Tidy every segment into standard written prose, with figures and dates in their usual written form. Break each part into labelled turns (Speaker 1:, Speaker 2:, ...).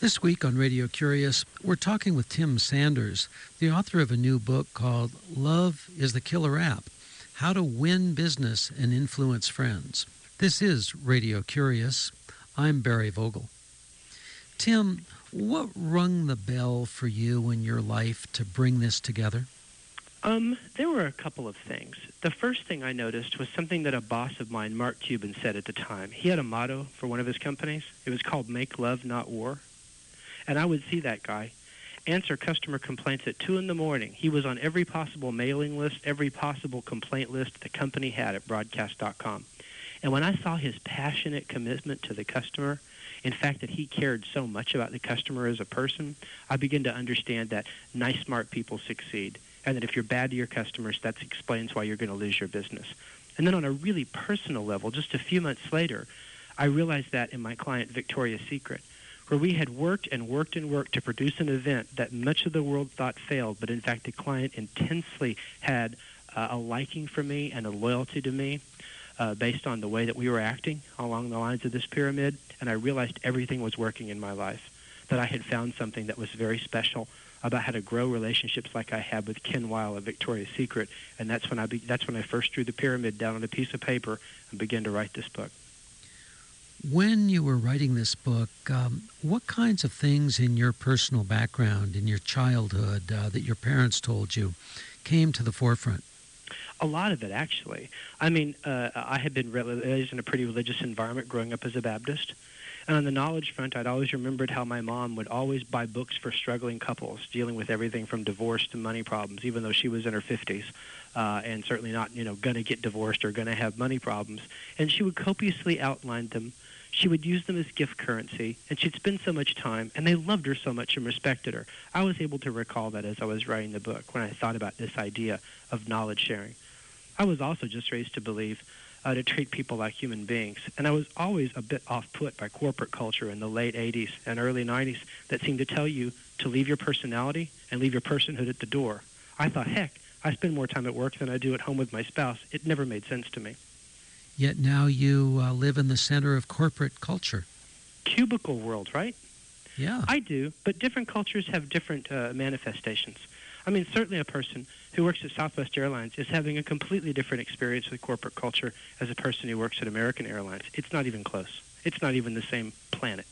Speaker 1: This week on Radio Curious, we're talking with Tim Sanders, the author of a new book called Love is the Killer App: How to Win Business and Influence Friends. This is Radio Curious. I'm Barry Vogel. Tim, what rung the bell for you in your life to bring this together?
Speaker 2: There were a couple of things. The first thing I noticed was something that a boss of mine, Mark Cuban, said at the time. He had a motto for one of his companies. It was called Make Love, Not War. And I would see that guy answer customer complaints at 2 in the morning. He was on every possible mailing list, every possible complaint list the company had at broadcast.com. And when I saw his passionate commitment to the customer, in fact, that he cared so much about the customer as a person, I began to understand that nice, smart people succeed, and that if you're bad to your customers, that explains why you're going to lose your business. And then on a really personal level, just a few months later, I realized that in my client, Victoria's Secret, where we had worked and worked and worked to produce an event that much of the world thought failed, but in fact the client intensely had a liking for me and a loyalty to me based on the way that we were acting along the lines of this pyramid, and I realized everything was working in my life, that I had found something that was very special about how to grow relationships like I had with Ken Weil of Victoria's Secret, and that's when I first drew the pyramid down on a piece of paper and began to write this book.
Speaker 1: When you were writing this book, what kinds of things in your personal background, in your childhood, that your parents told you came to the forefront?
Speaker 2: A lot of it, actually. I mean, I had been raised in a pretty religious environment growing up as a Baptist. And on the knowledge front, I'd always remembered how my mom would always buy books for struggling couples, dealing with everything from divorce to money problems, even though she was in her 50s, and certainly not, going to get divorced or going to have money problems. And she would copiously outline them. She would use them as gift currency, and she'd spend so much time, and they loved her so much and respected her. I was able to recall that as I was writing the book, when I thought about this idea of knowledge sharing. I was also just raised to believe to treat people like human beings. And I was always a bit off-put by corporate culture in the late 80s and early 90s that seemed to tell you to leave your personality and leave your personhood at the door. I thought, heck, I spend more time at work than I do at home with my spouse. It never made sense to me.
Speaker 1: Yet now you live in the center of corporate culture.
Speaker 2: Cubicle world, right?
Speaker 1: Yeah.
Speaker 2: I do, but different cultures have different manifestations. I mean, certainly a person who works at Southwest Airlines is having a completely different experience with corporate culture as a person who works at American Airlines. It's not even close. It's not even the same planet.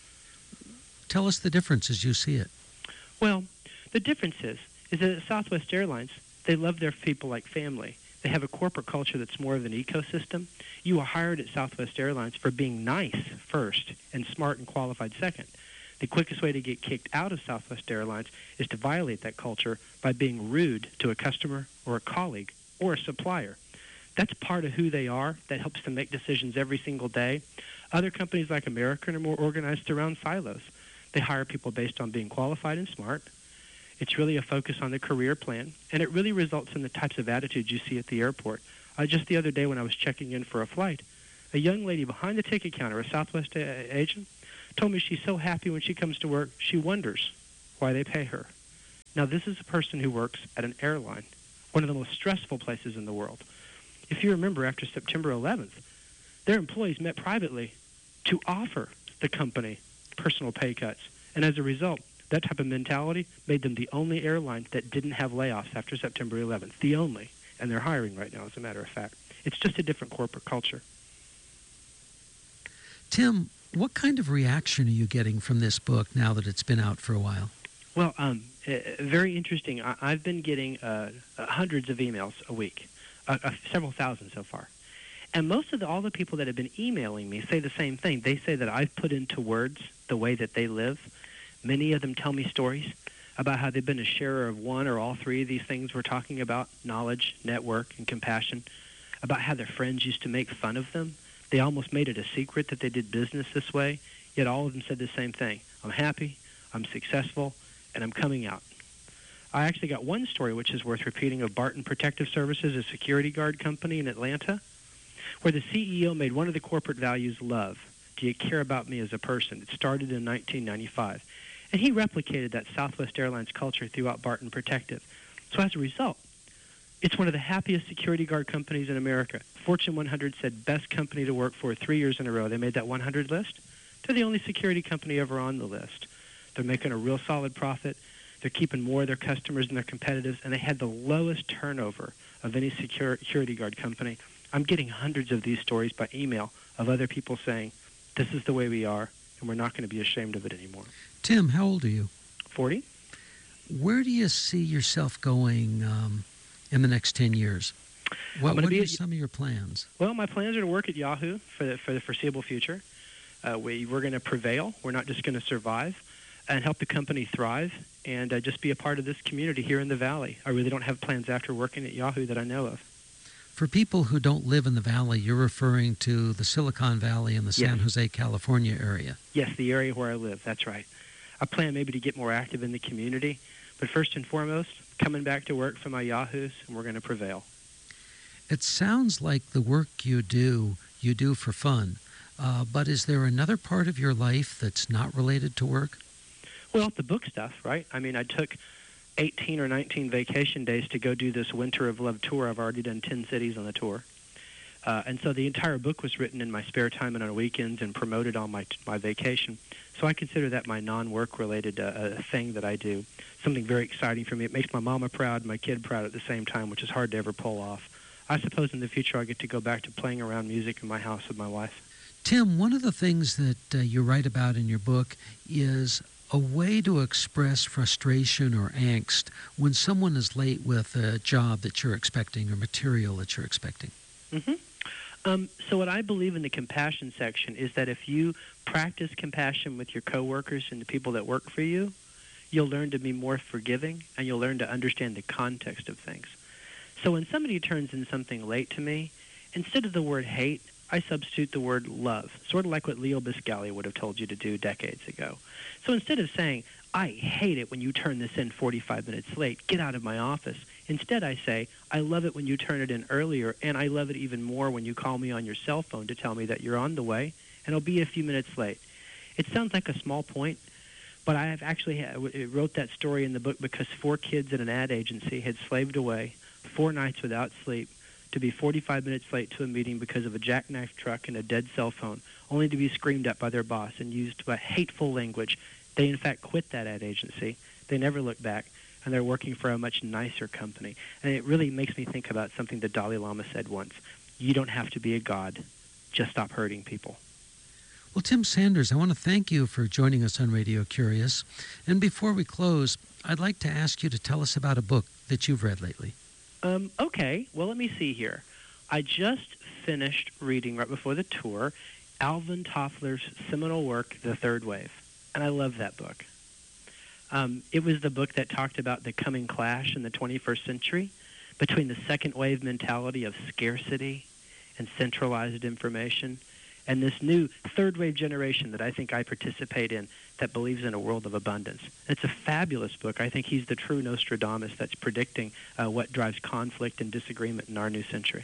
Speaker 1: Tell us the difference as you see it.
Speaker 2: Well, the difference is that at Southwest Airlines, they love their people like family. They have a corporate culture that's more of an ecosystem. You are hired at Southwest Airlines for being nice first and smart and qualified second. The quickest way to get kicked out of Southwest Airlines is to violate that culture by being rude to a customer or a colleague or a supplier. That's part of who they are. That helps them make decisions every single day. Other companies like American are more organized around silos. They hire people based on being qualified and smart. It's really a focus on the career plan, and it really results in the types of attitudes you see at the airport. Just the other day when I was checking in for a flight, a young lady behind the ticket counter, a Southwest agent, told me she's so happy when she comes to work, she wonders why they pay her. Now, this is a person who works at an airline, one of the most stressful places in the world. If you remember, after September 11th, their employees met privately to offer the company personal pay cuts. And as a result, that type of mentality made them the only airline that didn't have layoffs after September 11th. The only. And they're hiring right now, as a matter of fact. It's just a different corporate culture.
Speaker 1: Tim, what kind of reaction are you getting from this book now that it's been out for a while?
Speaker 2: Well, very interesting. I've been getting hundreds of emails a week, several thousand so far. And most of all the people that have been emailing me say the same thing. They say that I've put into words the way that they live. Many of them tell me stories about how they've been a sharer of one or all three of these things we're talking about: knowledge, network, and compassion. About how their friends used to make fun of them. They almost made it a secret that they did business this way, yet all of them said the same thing. I'm happy, I'm successful, and I'm coming out. I actually got one story which is worth repeating of Barton Protective Services, a security guard company in Atlanta, where the CEO made one of the corporate values love. Do you care about me as a person? It started in 1995. And he replicated that Southwest Airlines culture throughout Barton Protective. So as a result, it's one of the happiest security guard companies in America. Fortune 100 said best company to work for 3 years in a row. They made that 100 list. They're the only security company ever on the list. They're making a real solid profit. They're keeping more of their customers than their competitors, and they had the lowest turnover of any security guard company. I'm getting hundreds of these stories by email of other people saying, this is the way we are, and we're not going to be ashamed of it anymore.
Speaker 1: Tim, how old are you?
Speaker 2: 40.
Speaker 1: Where do you see yourself going in the next 10 years? What are some of your plans?
Speaker 2: Well, my plans are to work at Yahoo for the foreseeable future. We're going to prevail. We're not just going to survive, and help the company thrive, and just be a part of this community here in the Valley. I really don't have plans after working at Yahoo that I know of.
Speaker 1: For people who don't live in the Valley, you're referring to the Silicon Valley and the San Jose, California area.
Speaker 2: Yes, the area where I live. That's right. I plan maybe to get more active in the community, but first and foremost, coming back to work for my Yahoos, and we're going to prevail.
Speaker 1: It sounds like the work you do for fun. But is there another part of your life that's not related to work?
Speaker 2: Well, the book stuff, right? I mean, I took 18 or 19 vacation days to go do this Winter of Love tour. I've already done 10 cities on the tour. And so the entire book was written in my spare time and on weekends and promoted on my vacation. So I consider that my non-work related thing that I do, something very exciting for me. It makes my mama proud and my kid proud at the same time, which is hard to ever pull off. I suppose in the future I'll get to go back to playing around music in my house with my wife.
Speaker 1: Tim, one of the things that you write about in your book is a way to express frustration or angst when someone is late with a job that you're expecting or material that you're expecting.
Speaker 2: Mm-hmm. So what I believe in the compassion section is that if you practice compassion with your coworkers and the people that work for you, you'll learn to be more forgiving and you'll learn to understand the context of things. So when somebody turns in something late to me, instead of the word hate, I substitute the word love, sort of like what Leo Biscaglia would have told you to do decades ago. So instead of saying, I hate it when you turn this in 45 minutes late, get out of my office, instead I say, I love it when you turn it in earlier, and I love it even more when you call me on your cell phone to tell me that you're on the way, and I'll be a few minutes late. It sounds like a small point, but I have actually wrote that story in the book because 4 kids at an ad agency had slaved away 4 nights without sleep to be 45 minutes late to a meeting because of a jackknife truck and a dead cell phone, only to be screamed at by their boss and used by hateful language. They, in fact, quit that ad agency. They never looked back, and they're working for a much nicer company. And it really makes me think about something the Dalai Lama said once. You don't have to be a god. Just stop hurting people.
Speaker 1: Well, Tim Sanders, I want to thank you for joining us on Radio Curious. And before we close, I'd like to ask you to tell us about a book that you've read lately.
Speaker 2: Okay, well, let me see here. I just finished reading right before the tour Alvin Toffler's seminal work, The Third Wave, and I love that book. It was the book that talked about the coming clash in the 21st century between the second wave mentality of scarcity and centralized information and this new third wave generation that I think I participate in that believes in a world of abundance. It's a fabulous book. I think he's the true Nostradamus that's predicting what drives conflict and disagreement in our new century.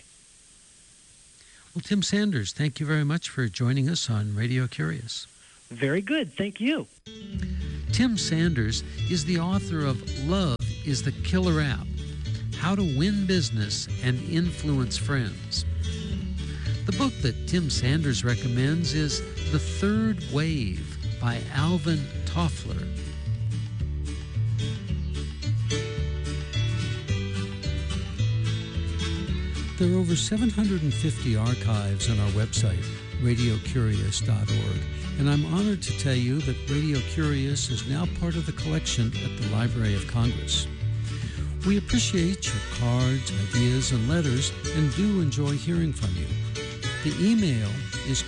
Speaker 1: Well, Tim Sanders, thank you very much for joining us on Radio Curious.
Speaker 2: Very good. Thank you.
Speaker 1: Tim Sanders is the author of Love is the Killer App, How to Win Business and Influence Friends. The book that Tim Sanders recommends is The Third Wave by Alvin Toffler. There are over 750 archives on our website, radiocurious.org, and I'm honored to tell you that Radio Curious is now part of the collection at the Library of Congress. We appreciate your cards, ideas, and letters, and do enjoy hearing from you. The email is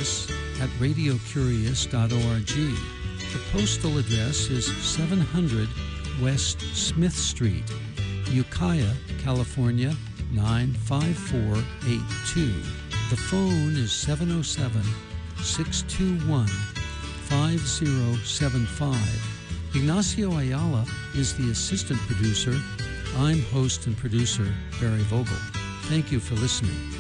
Speaker 1: curious@radiocurious.org. The postal address is 700 West Smith Street, Ukiah, California, 95482. The phone is 707-621-5075. Ignacio Ayala is the assistant producer. I'm host and producer Barry Vogel. Thank you for listening.